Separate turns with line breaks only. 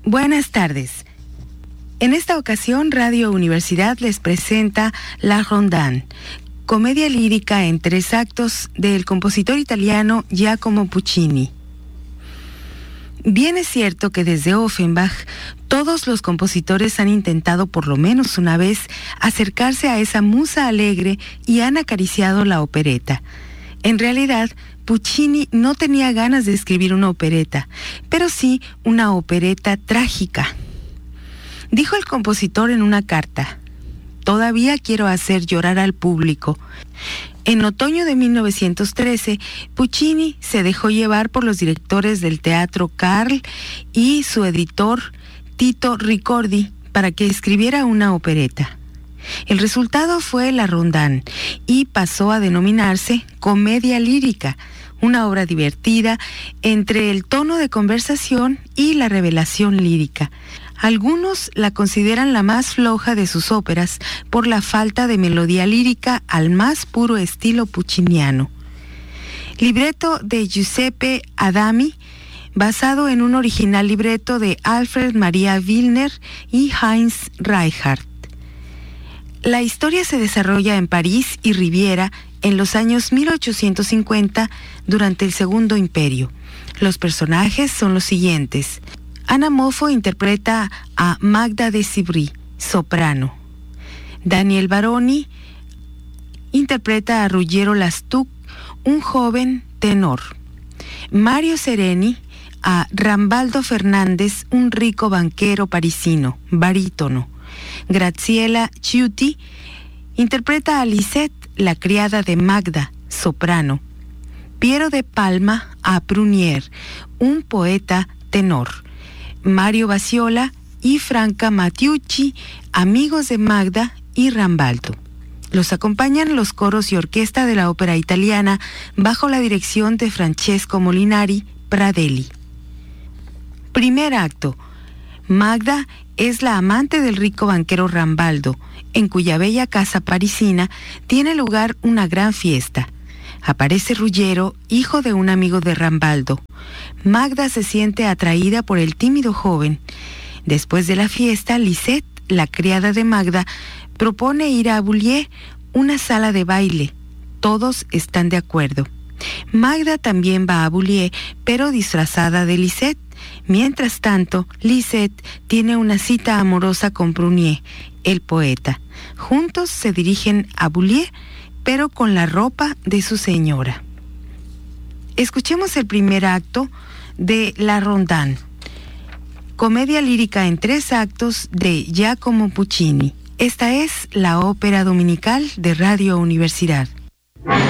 Buenas tardes. En esta ocasión, Radio Universidad les presenta La Rondane, comedia lírica en 3 actos del compositor italiano Giacomo Puccini. Bien es cierto que desde Offenbach, todos los compositores han intentado por lo menos una vez acercarse a esa musa alegre y han acariciado la opereta. En realidad, Puccini no tenía ganas de escribir una opereta, pero sí una opereta trágica. Dijo el compositor en una carta: "Todavía quiero hacer llorar al público". En otoño de 1913, Puccini se dejó llevar por los directores del Teatro Carl y su editor Tito Ricordi para que escribiera una opereta. El resultado fue La Rondane y pasó a denominarse comedia lírica, una obra divertida entre el tono de conversación y la revelación lírica. Algunos la consideran la más floja de sus óperas por la falta de melodía lírica al más puro estilo pucciniano. Libreto de Giuseppe Adami, basado en un original libreto de Alfred Maria Wilner y Heinz Reichardt. La historia se desarrolla en París y Riviera en los años 1850 durante el Segundo Imperio. Los personajes son los siguientes. Anna Moffo interpreta a Magda de Civry, soprano. Daniel Baroni interpreta a Ruggiero Lastuc, un joven tenor. Mario Sereni a Rambaldo Fernández, un rico banquero parisino, barítono. Graziella Ciuti interpreta a Lisette, la criada de Magda, soprano. Piero de Palma a Prunier, un poeta tenor. Mario Bassiola y Franca Mattiucci, amigos de Magda y Rambaldo. Los acompañan los coros y orquesta de la ópera italiana bajo la dirección de Francesco Molinari Pradelli. Primer acto. Magda es la amante del rico banquero Rambaldo, en cuya bella casa parisina tiene lugar una gran fiesta. Aparece Ruggiero, hijo de un amigo de Rambaldo. Magda se siente atraída por el tímido joven. Después de la fiesta, Lisette, la criada de Magda, propone ir a Bullier, una sala de baile. Todos están de acuerdo. Magda también va a Bullier, pero disfrazada de Lisette. Mientras tanto, Lisette tiene una cita amorosa con Prunier, el poeta. Juntos se dirigen a Bullier, pero con la ropa de su señora. Escuchemos el primer acto de La Rondane, comedia lírica en 3 actos de Giacomo Puccini. Esta es la ópera dominical de Radio Universidad.